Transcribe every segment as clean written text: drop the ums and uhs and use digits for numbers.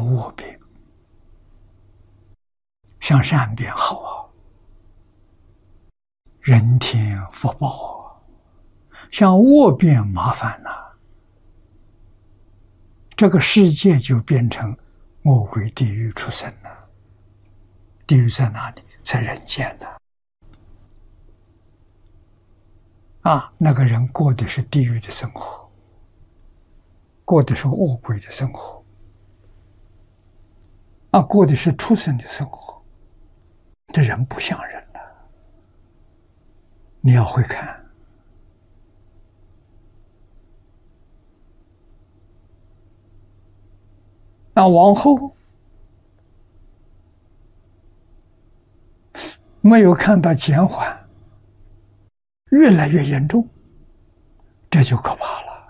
恶变，向善变好啊，人天福报啊，向恶变麻烦呐，这个世界就变成魔鬼地狱出生了。地狱在哪里？在人间呢。那个人过的是地狱的生活，过的是恶鬼的生活，过的是畜生的生活。这人不像人了，你要会看。往后没有看到减缓，越来越严重，这就可怕了。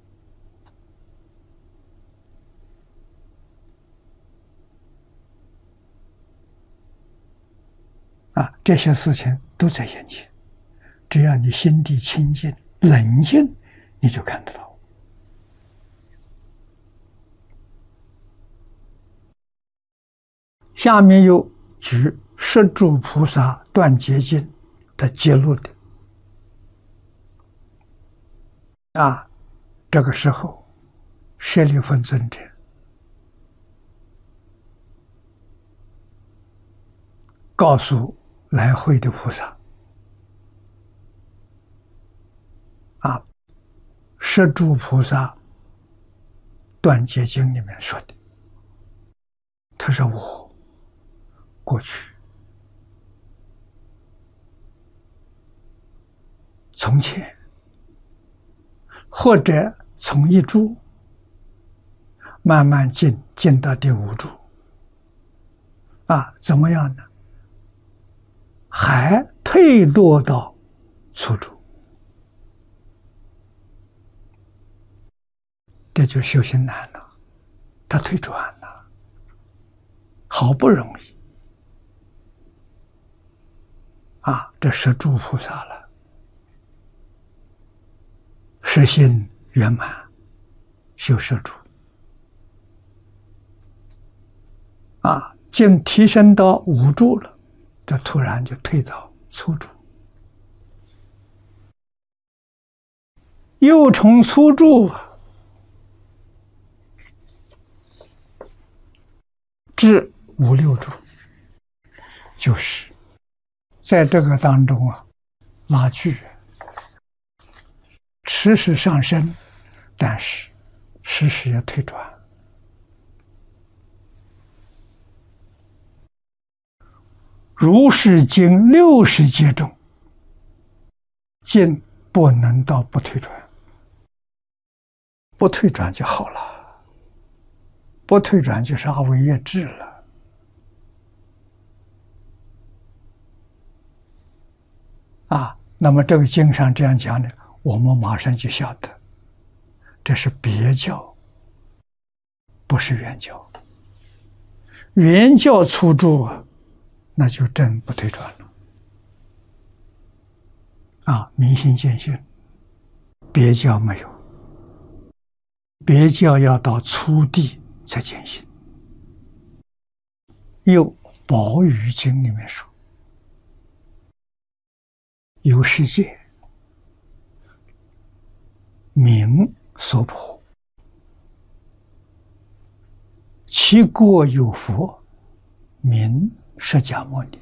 这些事情都在眼前，只要你心地清净、冷静，你就看得到。下面又举十住菩萨断结经的揭露的。这个时候，舍利弗尊者告诉来会的菩萨，十住菩萨断结经里面说的，他说我过去从前或者从一住慢慢进到第五住，怎么样呢？还退堕到初住，这就修行难了，他退转了，好不容易这十住菩萨了，实心圆满，修十住竟提升到五住了，这突然就退到初住，又从初住至五六住，就是在这个当中拉锯，时时上升，但是时时也退转。如是经60劫中，竟不能到不退转，不退转就好了，不退转就是阿惟越致了。那么这个经上这样讲的，我们马上就晓得，这是别教，不是原教。原教初住那就真不退转了。明心见性，别教没有，别教要到初地才见性。又宝雨经里面说，有世界名娑婆，其过有佛名释迦牟尼，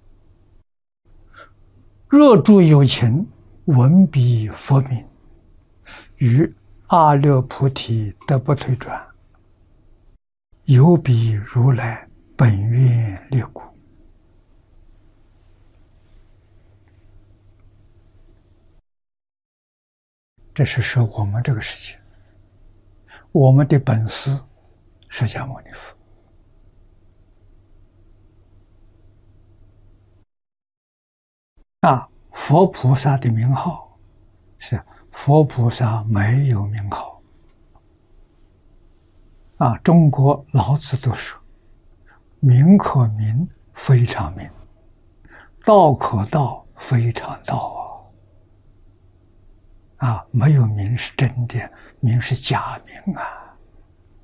若诸有情闻彼佛名，于阿耨菩提得不退转，有彼如来本愿力故。这是说我们这个世界，我们的本师释迦牟尼佛。佛菩萨的名号是佛菩萨没有名号。中国老子都说，名可名，非常名；道可道，非常道没有名是真的，名是假名